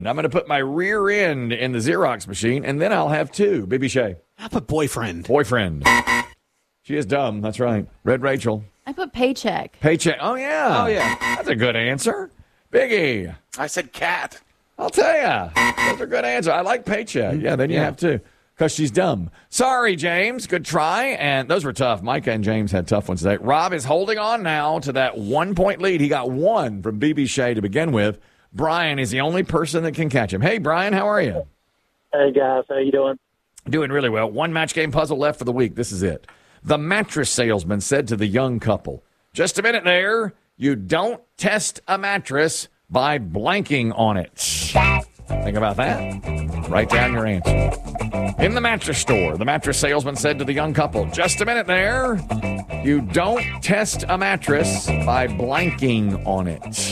I'm going to put my rear end in the Xerox machine, and then I'll have two. BB Shea. I put boyfriend. Boyfriend. She is dumb. That's right. Red Rachel. I put paycheck. Paycheck. Oh, yeah. Oh, yeah. That's a good answer. Biggie. I said cat. I'll tell you. Those are good answers. I like paycheck. Yeah, then you have to. Because she's dumb. Sorry, James. Good try. And those were tough. Micah and James had tough ones today. Rob is holding on now to that 1-point lead. He got one from BB Shea to begin with. Brian is the only person that can catch him. Hey, Brian, how are you? Hey, guys. How you doing? Doing really well. One match game puzzle left for the week. This is it. The mattress salesman said to the young couple, just a minute there, you don't test a mattress by blanking on it. Think about that. Write down your answer. In the mattress store, the mattress salesman said to the young couple, just a minute there, you don't test a mattress by blanking on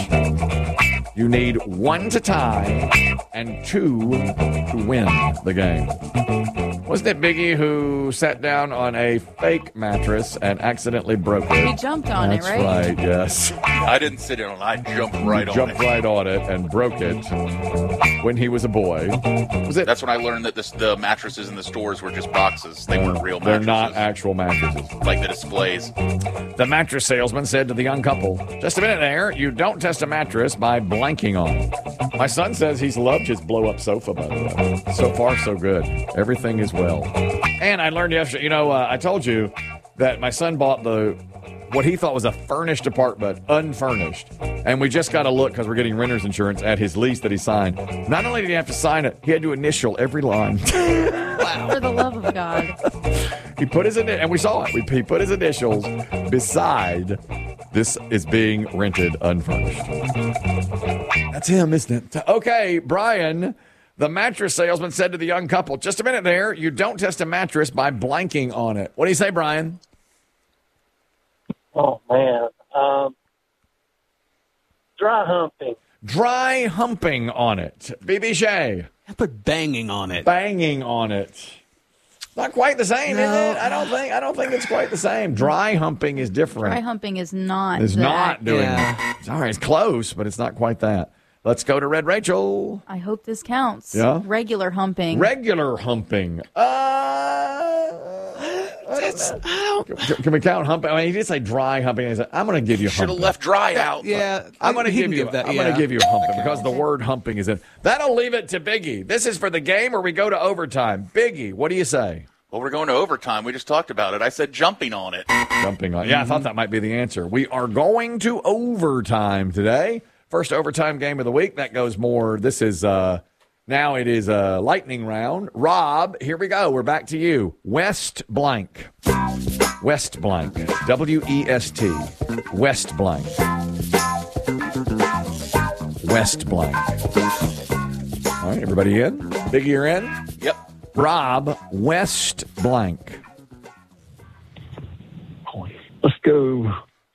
it. You need 1 to tie and 2 to win the game. Wasn't it Biggie who sat down on a fake mattress and accidentally broke it? He jumped on That's it, right? That's right, yes. I didn't sit on it. I jumped right on it. Jumped right on it and broke it when he was a boy. Was it? That's when I learned that the mattresses in the stores were just boxes. They weren't real mattresses. They're not actual mattresses. Like the displays. The mattress salesman said to the young couple, just a minute there, you don't test a mattress by blanking on it. My son says he's loved his blow-up sofa, by the way. So far, so good. Everything is well. And I learned yesterday, I told you that my son bought what he thought was a furnished apartment, unfurnished. And we just got to look, because we're getting renter's insurance, at his lease that he signed. Not only did he have to sign it, he had to initial every line. Wow. For the love of God. He put his and we saw it. He put his initials beside this is being rented unfurnished. That's him, isn't it? Okay, Brian, the mattress salesman said to the young couple, just a minute there, you don't test a mattress by blanking on it. What do you say, Brian? Oh, man. Dry humping. Dry humping on it. BB Shea. I put banging on it. Banging on it. Not quite the same, is it? I don't think it's quite the same. Dry humping is different. Dry humping is not It's that. not doing that. Sorry, it's close, but it's not quite that. Let's go to Red Rachel. I hope this counts. Yeah? Regular humping. Regular humping. Can we count humping? I mean, he did say dry humping. He said, I'm going to give you Should have humping. left dry out. Yeah, I'm going to give you that. I'm going to give you humping because the word humping is in. That'll leave it to Biggie. This is for the game or we go to overtime. Biggie, what do you say? Well, we're going to overtime. We just talked about it. I said jumping on it. Jumping on. Yeah, I thought that might be the answer. We are going to overtime today. First overtime game of the week. That goes more. This is now it is a lightning round. Rob, here we go. We're back to you. West blank. West blank. W-E-S-T. West blank. West blank. All right, everybody in? Biggie, you're in? Yep. Rob, West blank. Let's go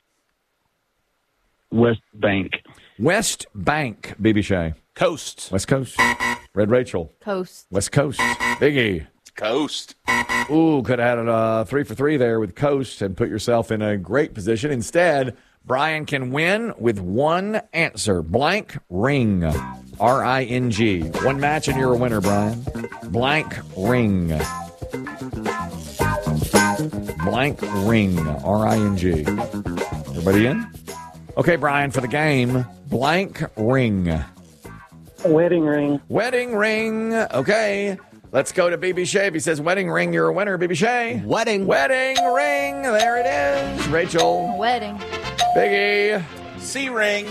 West Bank. West Bank, BB Shea. Coast. West Coast. Red Rachel. Coast. West Coast. Biggie. Coast. Ooh, could have had a 3 for 3 there with Coast and put yourself in a great position. Instead, Brian can win with one answer. Blank ring. R-I-N-G. One match and you're a winner, Brian. Blank ring. Blank ring. R-I-N-G. Everybody in? Okay, Brian, for the game, blank ring. Wedding ring. Wedding ring. Okay. Let's go to BB Shea. If he says wedding ring, you're a winner, BB Shea. Wedding. Wedding ring. There it is. Rachel. Wedding. Biggie. C-ring.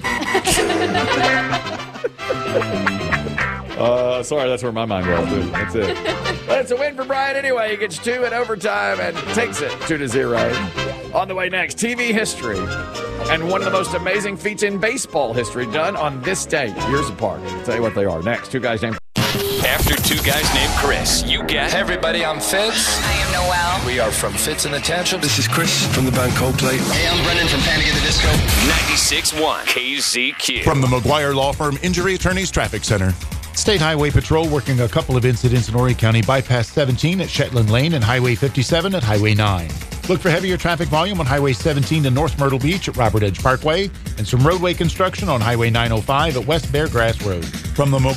Sorry, that's where my mind was. Dude. That's it. But it's a win for Brian anyway. He gets 2 in overtime and takes it 2-0. On the way next, TV history. And one of the most amazing feats in baseball history done on this day, years apart. I'll tell you what they are. Next, two guys named... After two guys named Chris, you get... Hey everybody, I'm Fitz. I am Noel. We are from Fitz and the Tantrums. This is Chris from the band Coldplay. Hey, I'm Brendan from Panic at the Disco. 96.1 KZQ. From the McGuire Law Firm Injury Attorneys Traffic Center. State Highway Patrol working a couple of incidents in Horry County. Bypass 17 at Shetland Lane and Highway 57 at Highway 9. Look for heavier traffic volume on Highway 17 to North Myrtle Beach at Robert Edge Parkway and some roadway construction on Highway 905 at West Beargrass Road. From the